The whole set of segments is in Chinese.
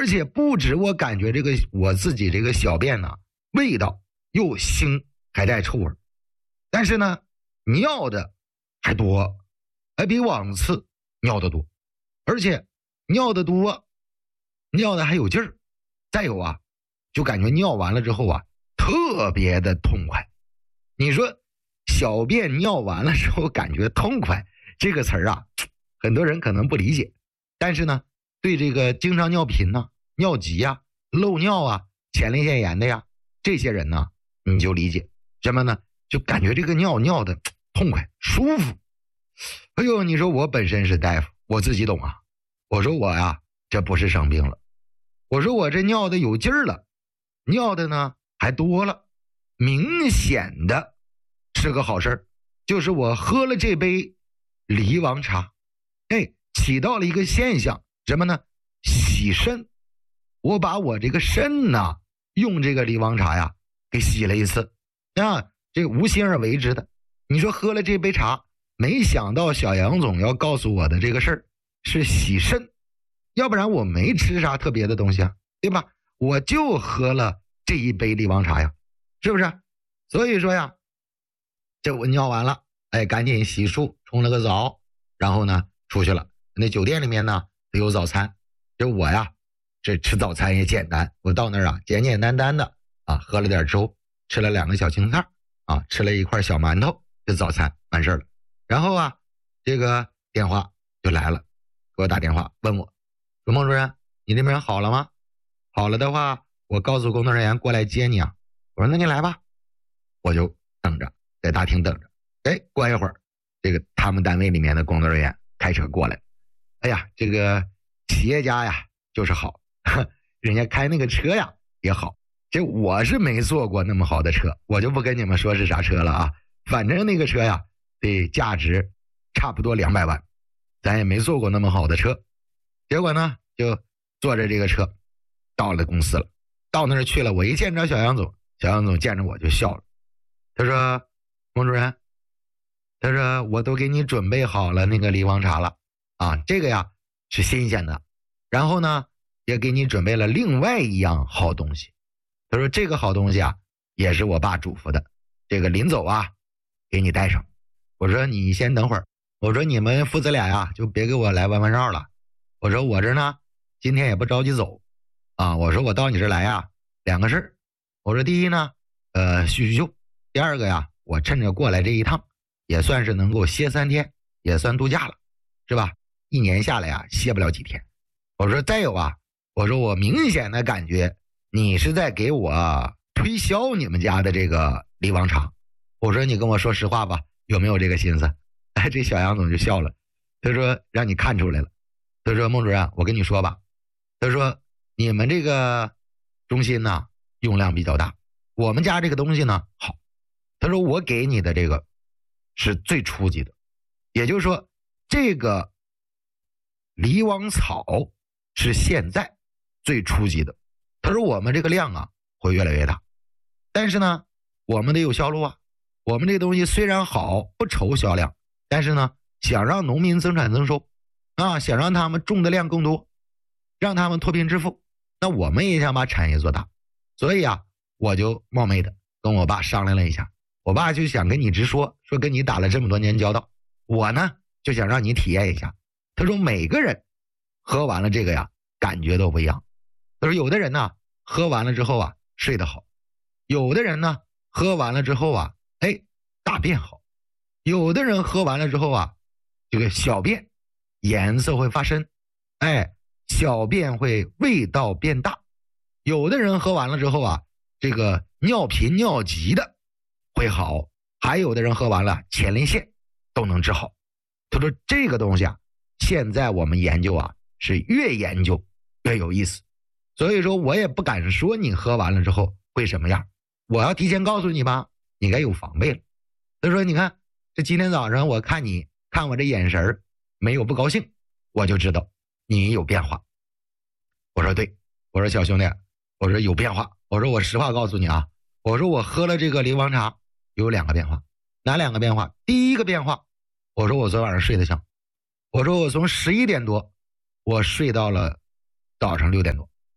而且不止我感觉这个我自己这个小便呢，味道又腥还带臭味，但是呢尿的还多，还比往次尿的多，而且尿的多，尿的还有劲儿。再有啊，就感觉尿完了之后啊，特别的痛快。你说小便尿完了之后感觉痛快这个词儿啊，很多人可能不理解，但是呢对这个经常尿频呢、尿急啊、漏尿啊、前列腺炎的呀，这些人呢你就理解什么呢？就感觉这个尿尿的痛快舒服。哎呦，你说我本身是大夫，我自己懂啊。我说我呀，这不是生病了，我说我这尿的有劲儿了，尿的呢还多了，明显的是个好事儿，就是我喝了这杯梨王茶，起到了一个现象，什么呢？洗肾。我把我这个肾呢，用这个梨王茶呀给洗了一次啊，这无心而为之的。你说喝了这杯茶，没想到小杨总要告诉我的这个事儿是洗肾，要不然我没吃啥特别的东西啊，对吧？我就喝了这一杯梨王茶呀，是不是？所以说呀，这我尿完了，赶紧洗漱，冲了个澡，然后呢出去了。那酒店里面呢有早餐，这我呀这吃早餐也简单，我到那儿啊简简单单的啊喝了点粥，吃了2个小青菜啊，吃了一块小馒头，这早餐完事了。然后啊这个电话就来了，给我打电话问我说孟主任你那边好了吗？好了的话我告诉工作人员过来接你啊。我说那你来吧。我就等着在大厅等着，过一会儿这个他们单位里面的工作人员开车过来。哎呀，这个企业家呀就是好，人家开那个车呀也好，这我是没坐过那么好的车，我就不跟你们说是啥车了啊，反正那个车呀得价值差不多200万，咱也没坐过那么好的车。结果呢就坐着这个车到了公司了，到那儿去了，我一见着小杨总，小杨总见着我就笑了，他说孟主任，他说我都给你准备好了那个梨王茶了啊，这个呀是新鲜的，然后呢也给你准备了另外一样好东西。他说这个好东西啊也是我爸嘱咐的，这个临走啊给你带上。我说你先等会儿，我说你们父子俩呀就别给我来弯弯绕了，我说我这呢今天也不着急走啊，我说我到你这来呀2个事儿，我说第一呢叙叙旧，第二个呀我趁着过来这一趟也算是能够歇3天，也算度假了，是吧？1年下来呀歇不了几天。我说再有啊，我说我明显的感觉你是在给我推销你们家的这个梨王茶，我说你跟我说实话吧，有没有这个心思？这小杨总就笑了，他说让你看出来了，他说孟主任我跟你说吧，他说你们这个中心呢用量比较大，我们家这个东西呢好，他说我给你的这个是最初级的，也就是说这个梨王草是现在最初级的，他说我们这个量啊会越来越大，但是呢我们得有销路啊，我们这个东西虽然好不愁销量，但是呢想让农民增产增收啊，想让他们种的量更多，让他们脱贫致富，那我们也想把产业做大。所以啊我就冒昧的跟我爸商量了一下，我爸就想跟你直说，说跟你打了这么多年交道，我呢就想让你体验一下。他说每个人喝完了这个呀感觉都不一样，他说有的人呢喝完了之后啊睡得好，有的人呢喝完了之后啊大便好，有的人喝完了之后啊这个小便颜色会发深，小便会味道变大，有的人喝完了之后啊这个尿频尿急的会好，还有的人喝完了前列腺都能治好。他说这个东西啊现在我们研究啊是越研究越有意思，所以说我也不敢说你喝完了之后会什么样，我要提前告诉你吧，你该有防备了。他说你看这今天早上我看你看我这眼神没有不高兴，我就知道你有变化。我说对，我说小兄弟，我说有变化，我说我实话告诉你啊，我说我喝了这个梨王茶有2个变化。哪2个变化？第一个变化，我说我昨晚上睡得香，我说我从11点多我睡到了早上6点多，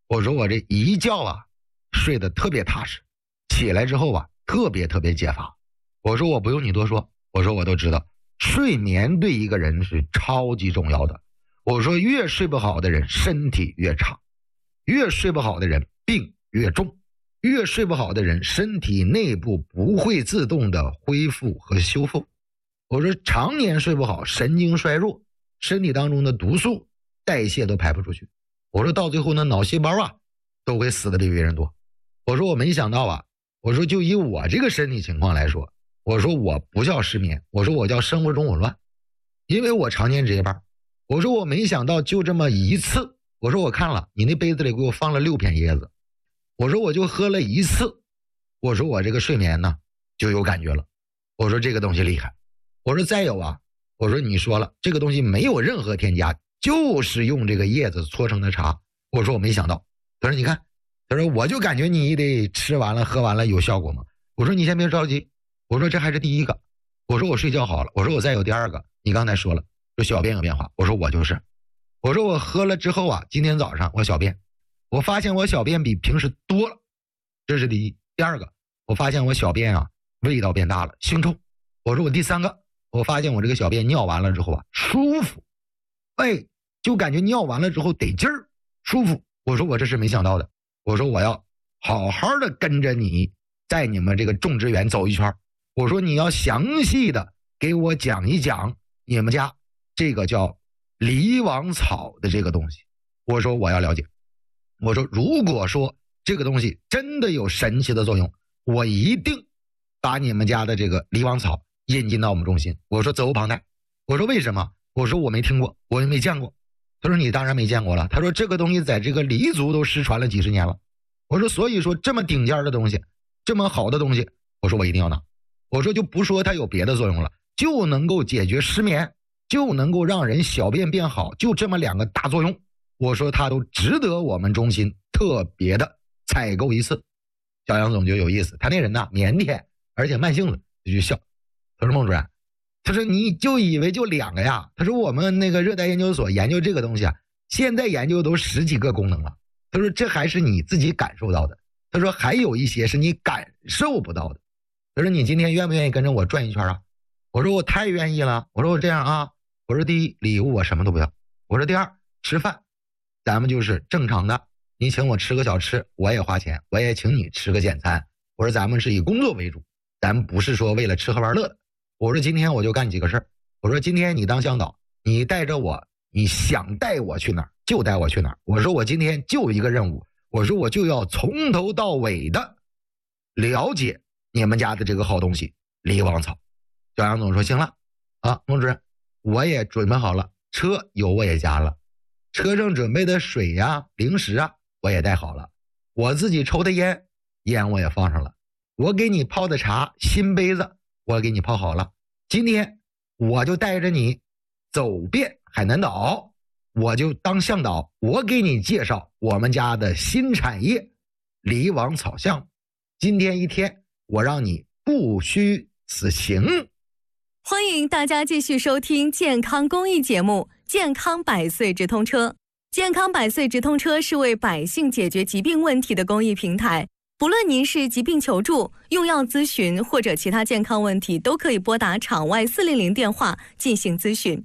我说我这一觉啊睡得特别踏实，起来之后啊特别解乏。我说我不用你多说，我说我都知道，睡眠对一个人是超级重要的。我说越睡不好的人身体越差，越睡不好的人病越重，越睡不好的人身体内部不会自动的恢复和修复。我说常年睡不好，神经衰弱，身体当中的毒素代谢都排不出去。我说到最后呢，脑细胞啊都会死的比别人多。我说我没想到啊，我说就以我这个身体情况来说，我说我不叫失眠，我说我叫生物钟紊乱，因为我常年值夜班。我说我没想到就这么一次，我说我看了你那杯子里给我放了6片椰子，我说我就喝了一次，我说我这个睡眠呢就有感觉了。我说这个东西厉害。我说再有啊，我说你说了这个东西没有任何添加，就是用这个叶子搓成的茶。我说我没想到。他说你看，他说我就感觉你得吃完了喝完了有效果嘛。我说你先别着急，我说这还是第一个，我说我睡觉好了，我说我再有第二个。你刚才说了说小便有变化，我说我就是，我说我喝了之后啊，今天早上我小便，我发现我小便比平时多了，这是第一。第二个，我发现我小便啊味道变大了，腥臭。我说我第三个，我发现我这个小便尿完了之后啊舒服，哎，就感觉尿完了之后得劲儿，舒服。我说我这是没想到的，我说我要好好的跟着你在你们这个种植园走一圈，我说你要详细的给我讲一讲你们家这个叫梨王草的这个东西。我说我要了解，我说如果说这个东西真的有神奇的作用，我一定把你们家的这个梨王草引进到我们中心。我说责无旁贷。我说为什么？我说我没听过，我也没见过。他说你当然没见过了，他说这个东西在这个黎族都失传了几十年了。我说所以说这么顶尖的东西，这么好的东西，我说我一定要拿。我说就不说它有别的作用了，就能够解决失眠，就能够让人小便变好，就这么2个大作用，我说它都值得我们中心特别的采购一次。小杨总就有意思，他那人呢腼腆而且慢性子，就笑。他说孟主任，他说你就以为就2个呀？他说我们那个热带研究所研究这个东西啊，现在研究都10几个功能了。他说这还是你自己感受到的，他说还有一些是你感受不到的。他说你今天愿不愿意跟着我转一圈啊？我说我太愿意了。我说我这样啊，我说第一礼物我什么都不要，我说第二吃饭咱们就是正常的，你请我吃个小吃我也花钱，我也请你吃个简餐。我说咱们是以工作为主，咱们不是说为了吃喝玩乐的。我说今天我就干几个事儿，我说今天你当向导，你带着我，你想带我去哪儿就带我去哪儿。我说我今天就一个任务，我说我就要从头到尾的了解你们家的这个好东西梨王草。小杨总说行了啊，孟主任我也准备好了，车油我也加了，车上准备的水呀零食啊我也带好了，我自己抽的烟我也放上了，我给你泡的茶新杯子我给你泡好了。今天我就带着你走遍海南岛，我就当向导，我给你介绍我们家的新产业梨王草项目。今天一天我让你不虚此行。 欢迎大家继续收听健康公益节目《健康百岁直通车》。健康百岁直通车是为百姓解决疾病问题的公益平台，不论您是疾病求助、用药咨询或者其他健康问题，都可以拨打场外400电话进行咨询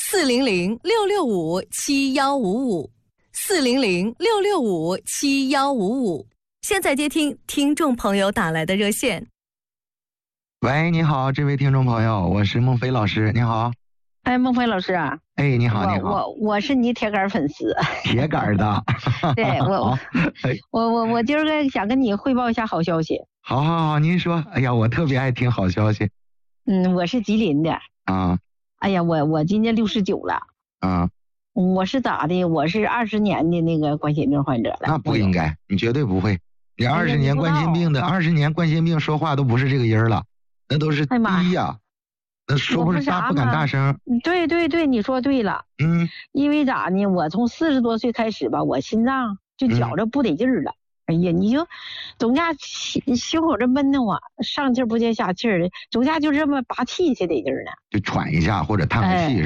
，400-665-7155，400-665-7155。现在接听听众朋友打来的热线。 喂，你好，这位听众朋友，我是孟非老师，你好。 哎，孟非老师啊。 哎，你好，你好。 我是你铁杆粉丝。 铁杆的。 对，我今儿个想跟你汇报一下好消息。 好，您说。哎呀，我特别爱听好消息。 我是吉林的。 啊。 哎呀，我今年69了。 啊。 我是咋的？我是20年的那个冠心病患者了。 那不应该，你绝对不会。你20年冠心病的，20年冠心病说话都不是这个音了，那都是低呀。那说不敢大声。 对，你说对了。因为咋呢？我从40多岁开始吧，我心脏就觉着不得劲儿了。哎呀，你就总家胸口这闷得慌，上气不接下气的，总家就这么拔气才得劲儿呢。 就喘一下或者叹个气是吧？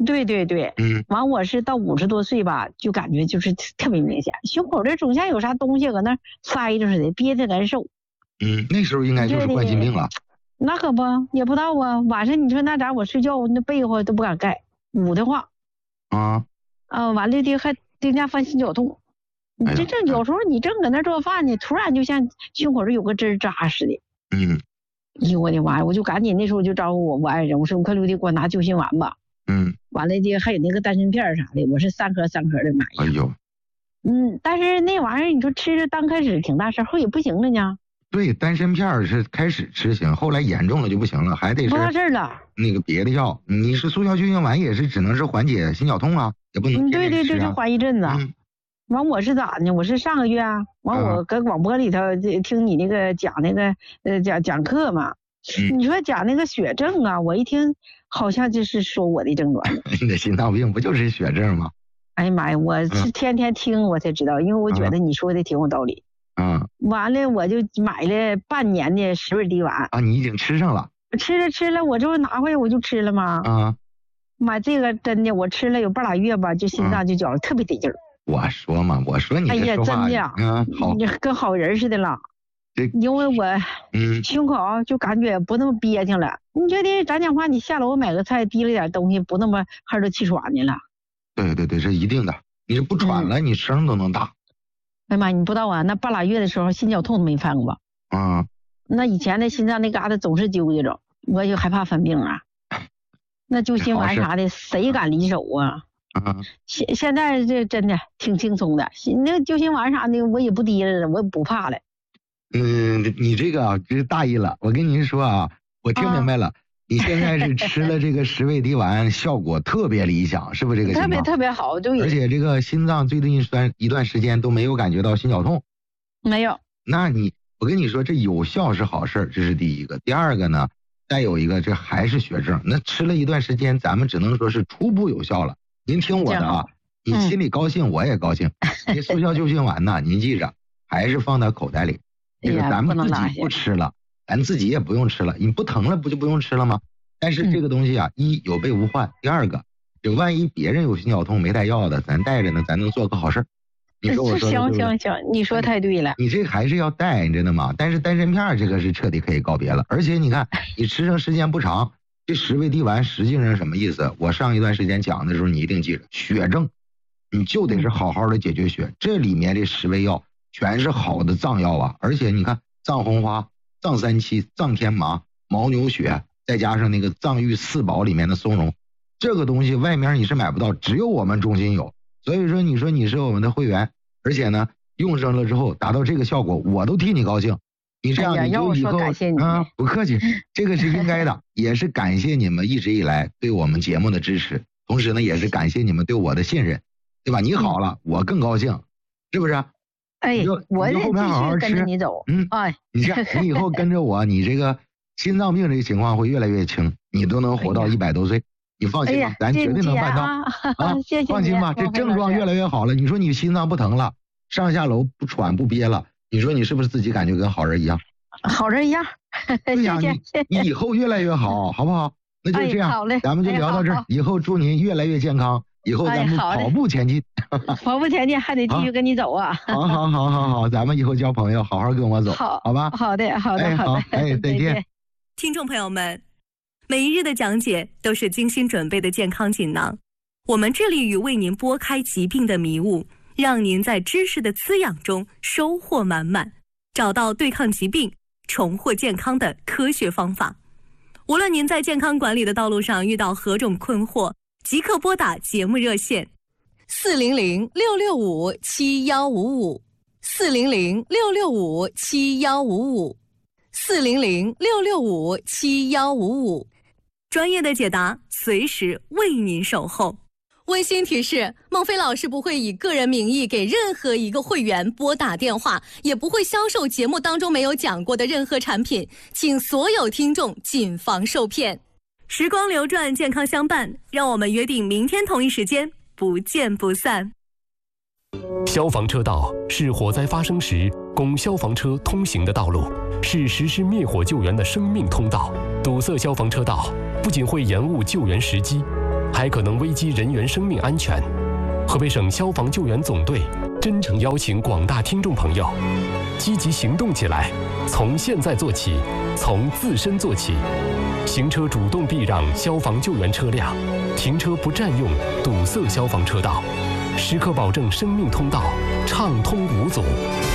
对对对，完我是到50多岁吧，就感觉就是特别明显，胸口这总像有啥东西搁那塞着似的，憋得难受。 那时候应该就是冠心病了。 那可不，也不知道啊。晚上你说那咋我睡觉那被窝都不敢盖，捂得慌。完了的还在家犯心绞痛。这正有时候你正搁那做饭呢，突然就像胸口这有个针扎似的。哎呦我的妈呀！我就赶紧那时候就招呼我爱人，我说我快溜的给我拿救心丸吧。完了的还有那个丹参片啥的，我是3颗3颗的买。 哎呦。 但是那玩意儿你说吃着刚开始挺大事，后也不行了呢。 对，丹参片是开始吃行，后来严重了就不行了，还得是不大事了。 那个别的药，你是速效救心丸也是只能是缓解心绞痛啊，也不能天天吃啊。 对，就缓一阵子。完我是咋呢？我是上个月完我搁广播里头听你那个讲那个讲课嘛。你说讲那个血症啊，我一听好像就是说我的症状。 你的心脏病不就是血症吗？ 哎呀妈呀，我是天天听我才知道，因为我觉得你说的挺有道理。完了我就买了半年的10味地丸。 你已经吃上了？ 吃了，我这不拿回来我就吃了吗？买这个真的，我吃了有半拉月吧，就心脏就觉得特别得劲儿。 我说嘛，我说你这说话， 真的， 好， 你跟好人似的了。因为我胸口就感觉不那么憋挺了。你觉得咱讲话，你下楼买个菜提了点东西，不那么哈着气喘的了。 对，这一定的。你这不喘了，你声都能大。 哎呀妈，你不知道啊，那半拉月的时候心绞痛都没犯过。那以前的心脏那嘎达总是纠结着，我就害怕犯病啊。那救心丸啥的，谁敢离手啊？现在这真的挺轻松的，那个救心丸啥的我也不提了，我也不怕了。 你这个这是大意了。我跟您说啊，我听明白了，你现在是吃了这个10味地丸，效果特别理想，是不是这个情况？ 特别好，对。 而且这个心脏最近一段时间都没有感觉到心绞痛。 没有。 那我跟你说，这有效是好事，这是第一个。第二个呢，再有一个，这还是血症。那吃了一段时间，咱们只能说是初步有效了。您听我的啊，你心里高兴，我也高兴。这速效救心丸呢，您记着，还是放到口袋里。这个咱们自己不吃了，咱自己也不用吃了。你不疼了，不就不用吃了吗？但是这个东西啊，一有备无患，第二个，就万一别人有心绞痛没带药的，咱带着呢，咱能做个好事。你说我说行，你说太对了。 你这还是要带，你知道吗？但是丹参片这个是彻底可以告别了。而且你看，你吃上时间不长，这10味地丸实际上是什么意思？我上一段时间讲的时候，你一定记着，血症，你就得是好好的解决血。这里面这10味药全是好的藏药啊，而且你看藏红花、藏三七、藏天麻、牦牛血，再加上那个藏玉4宝里面的松茸，这个东西外面你是买不到，只有我们中心有。所以说你说你是我们的会员，而且呢用上了之后达到这个效果，我都替你高兴。你这样你就以后不客气，这个是应该的，也是感谢你们一直以来对我们节目的支持，同时呢也是感谢你们对我的信任，对吧？你好了，我更高兴，是不是？ 我就后面好好吃， 跟着你走。 你这样，你以后跟着我，你这个心脏病这个情况会越来越轻，你都能活到100多岁。你放心吧，咱绝对能办到谢谢放心吧，这症状越来越好了。你说你心脏不疼了，上下楼不喘不憋了，你说你是不是自己感觉跟好人一样？ 好人一样。 对呀，你以后越来越好，好不好？那就这样，咱们就聊到这儿。以后祝您越来越健康，以后咱们跑步前进。 跑步前进还得继续跟你走啊。 好，咱们以后交朋友，好好跟我走，好吧？ 好的。 再见。 听众朋友们，每一日的讲解都是精心准备的健康锦囊，我们致力于为您拨开疾病的迷雾，让您在知识的滋养中收获满满，找到对抗疾病、重获健康的科学方法。无论您在健康管理的道路上遇到何种困惑，即刻拨打节目热线400-665-7155 400-665-7155 400-665-7155，专业的解答随时为您守候。温馨提示：孟非老师不会以个人名义给任何一个会员拨打电话，也不会销售节目当中没有讲过的任何产品，请所有听众谨防受骗。时光流转，健康相伴，让我们约定明天同一时间不见不散。 消防车道是火灾发生时供消防车通行的道路，是实施灭火救援的生命通道。堵塞消防车道不仅会延误救援时机， 还可能危及人员生命安全。河北省消防救援总队真诚邀请广大听众朋友积极行动起来，从现在做起，从自身做起。行车主动避让消防救援车辆，停车不占用堵塞消防车道，时刻保证生命通道畅通无阻。